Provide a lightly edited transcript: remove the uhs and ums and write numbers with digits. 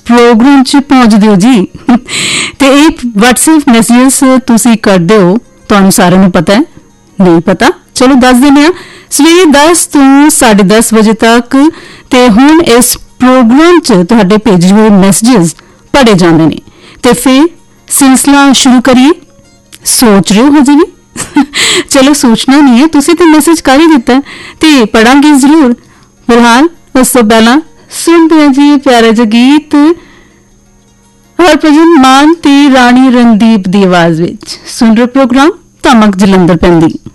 Programme 'ਚ ਪਹੁੰਚਦੇ ਹੋ ਜੀ। ਤੇ ਇਹ WhatsApp ਮੈਸੇजेस ਤੁਸੀਂ ਕਰਦੇ ਹੋ, ਤੁਹਾਨੂੰ ਸਾਰਿਆਂ ਨੂੰ ਪਤਾ ਹੈ, ਨਹੀਂ ਪਤਾ ਚਲੋ ਦੱਸ ਦਿੰਦੇ ਹਾਂ। ਸਵੇਰੇ 10 ਤੋਂ 10:30 ਵਜੇ ਤੱਕ ਤੇ ਹੁਣ ਇਸ ਪ੍ਰੋਗਰਾਮ 'ਚ ਤੁਹਾਡੇ ਭੇਜੇ ਹੋਏ ਮੈਸੇजेस ਪੜ੍ਹੇ ਜਾਂਦੇ ਨੇ। ਤੇ ਫਿਰ ਸਿਲਸਿਲਾ ਸ਼ੁਰੂ ਕਰੀਏ। ਸੋਚ ਰਹੇ ਹੋ ਹਜੇ ਵੀ? ਚਲੋ ਸੋਚਣਾ ਨਹੀਂ ਹੈ, ਤੁਸੀਂ ਤੇ ਮੈਸੇਜ ਕਰ ਹੀ ਦਿੱਤਾ ਤੇ ਪੜਾਂਗੇ ਜ਼ਰੂਰ। ਫਿਲਹਾਲ ਉਸ ਤੋਂ ਪਹਿਲਾਂ ਸੁਣਦੇ ਹਾਂ ਜੀ ਪਿਆਰਾ ਜਿਹਾ ਗੀਤ ਹਰਭਜਨ ਮਾਨ ਤੇ ਰਾਣੀ ਰਣਦੀਪ ਦੀ ਆਵਾਜ਼ ਵਿੱਚ। ਸੁਣ ਰਹੇ ਪ੍ਰੋਗਰਾਮ ਧਮਕ ਜਲੰਧਰ ਪੈਂਦੀ।